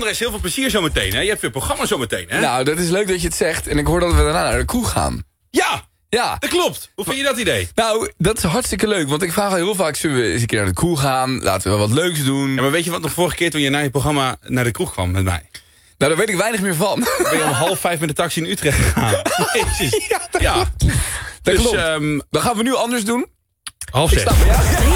Andres, heel veel plezier zometeen. Je hebt weer programma zometeen, hè? Nou, dat is leuk dat je het zegt. En ik hoor dat we daarna naar de kroeg gaan. Ja, dat klopt. Hoe vind je dat idee? Nou, dat is hartstikke leuk. Want ik vraag al heel vaak, zullen we eens een keer naar de kroeg gaan? Laten we wat leuks doen. Ja, maar weet je wat nog vorige keer toen je na je programma naar de kroeg kwam met mij? Nou, daar weet ik weinig meer van. Ben je om 4:30 met de taxi in Utrecht gegaan? Jezus. Dat klopt. Dat klopt. Dan gaan we nu anders doen. 5:30. Ja?